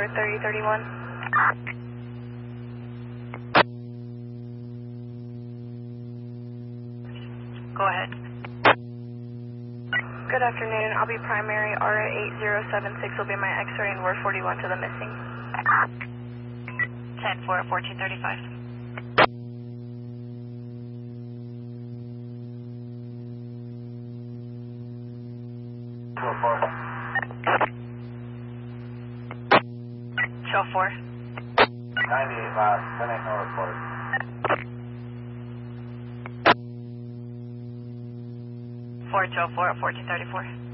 3031. Go ahead. Good afternoon. I'll be primary. ARA 8076 will be my X-ray and word 41 to the missing. 10-4 at 1435. Show 4. 98 miles, 10 8 no report. 4 Joe 4 at 1434.